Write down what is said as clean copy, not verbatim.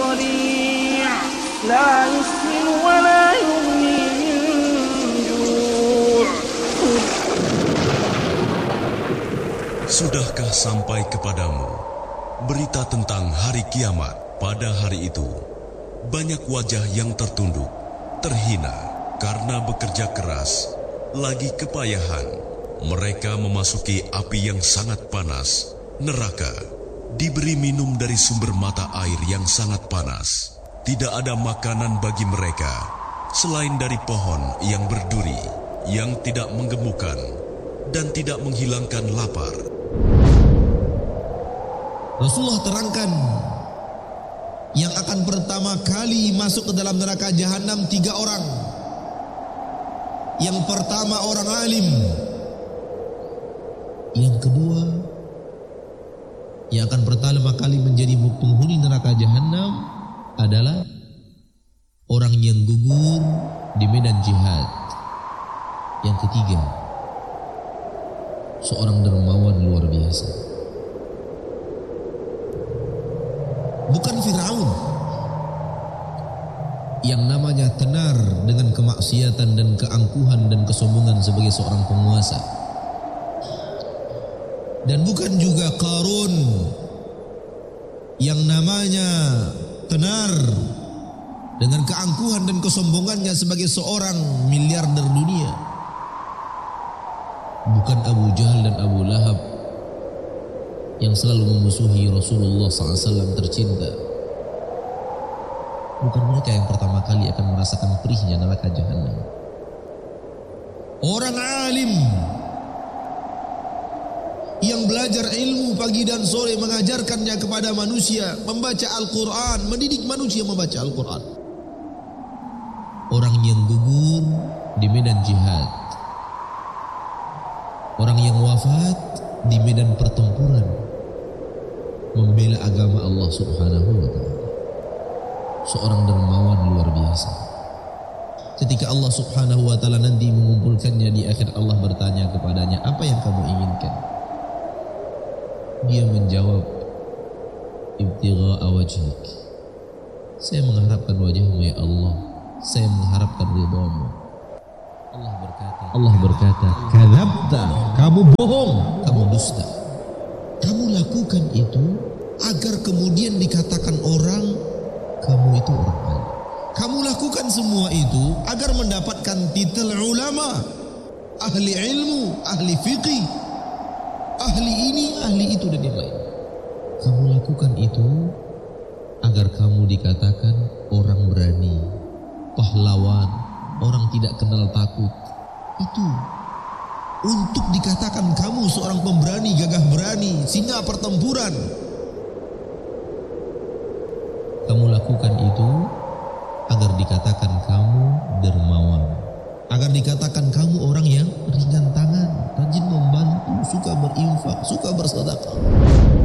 ضريع لا يسمن ولا يغني من جوع. Sudahkah sampai kepadamu berita tentang hari kiamat? Pada hari itu banyak wajah yang tertunduk, terhina karena bekerja keras, lagi kepayahan. Mereka memasuki api yang sangat panas, neraka, diberi minum dari sumber mata air yang sangat panas. Tidak ada makanan bagi mereka selain dari pohon yang berduri, yang tidak menggemukkan dan tidak menghilangkan lapar. Rasulullah terangkan, yang akan pertama kali masuk ke dalam neraka jahanam 3 orang. Yang pertama orang alim. Yang kedua, yang akan pertama kali menjadi penghuni neraka jahanam adalah orang yang gugur di medan jihad. Yang ketiga, seorang dermawan luar biasa. Bukan Firaun yang namanya tenar dengan kemaksiatan dan keangkuhan dan kesombongan sebagai seorang penguasa, dan bukan juga Qarun yang namanya tenar dengan keangkuhan dan kesombongannya sebagai seorang miliarder dunia. Bukan Abu Jahal dan Abu Lahab yang selalu memusuhi Rasulullah SAW tercinta. Bukan mereka yang pertama kali akan merasakan perihnya neraka jahanam. Orang alim yang belajar ilmu pagi dan sore, mengajarkannya kepada manusia, membaca Al-Quran, mendidik manusia membaca Al-Quran. Orang yang gugur di medan jihad, orang yang wafat di medan pertempuran membela agama Allah Subhanahu wa ta'ala. Seorang dermawan luar biasa. Ketika Allah Subhanahu wa ta'ala nanti mengumpulkannya di akhir, Allah bertanya kepadanya, apa yang kamu inginkan? Dia menjawab, ibtigha'a wajhik. Saya mengharapkan wajahmu ya Allah. Saya mengharapkan ridhamu. Allah berkata, kadzabta, kamu bohong, kamu dusta. Kamu lakukan itu agar kemudian dikatakan orang, kamu itu orang alim. Kamu lakukan semua itu agar mendapatkan titel ulama, ahli ilmu, ahli fiqih, ahli ini, ahli itu dan yang lain. Kamu lakukan itu agar kamu dikatakan orang berani, pahlawan, orang tidak kenal takut. Itu untuk dikatakan kamu seorang pemberani, gagah berani, singa pertempuran. Kamu lakukan itu agar dikatakan kamu dermawan, agar dikatakan kamu orang yang ringan tangan, rajin membantu, suka berinfak, suka bersedekah.